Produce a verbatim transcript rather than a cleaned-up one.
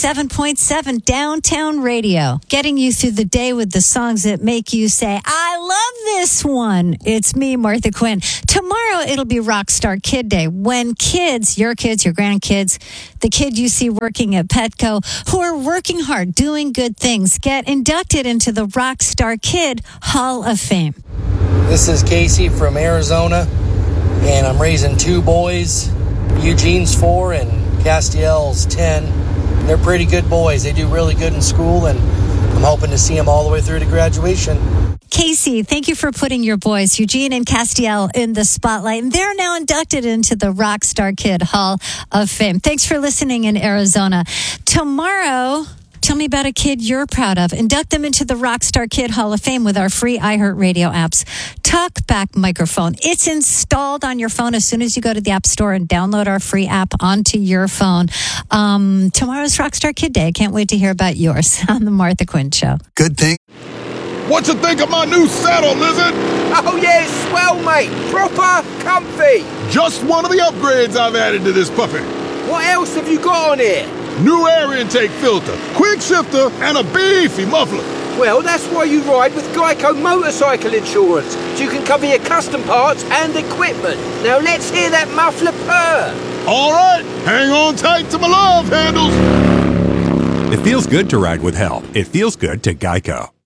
seven point seven Downtown Radio, getting you through the day with the songs that make you say, I love this one. It's me, Martha Quinn. Tomorrow, it'll be Rockstar Kid Day, when kids, your kids, your grandkids, the kid you see working at Petco, who are working hard, doing good things, get inducted into the Rockstar Kid Hall of Fame. This is Casey from Arizona, and I'm raising two boys. Eugene's four and Castiel's ten. They're pretty good boys. They do really good in school, and I'm hoping to see them all the way through to graduation. Casey, thank you for putting your boys, Eugene and Castiel, in the spotlight. And they're now inducted into the Rockstar Kid Hall of Fame. Thanks for listening in Arizona. Tomorrow, tell me about a kid you're proud of. Induct them into the Rockstar Kid Hall of Fame with our free iHeartRadio apps. Talkback microphone. It's installed on your phone as soon as you go to the App Store and download our free app onto your phone. Um, tomorrow's Rockstar Kid Day. I can't wait to hear about yours on the Martha Quinn Show. Good thing. What you think of my new saddle, Lizard? Oh, yeah, it's swell, mate. Proper comfy. Just one of the upgrades I've added to this puppy. What else have you got on here? New air intake filter, quick shifter, and a beefy muffler. Well, that's why you ride with Geico Motorcycle Insurance. So you can cover your custom parts and equipment. Now let's hear that muffler purr. All right, hang on tight to my love handles. It feels good to ride with help. It feels good to Geico.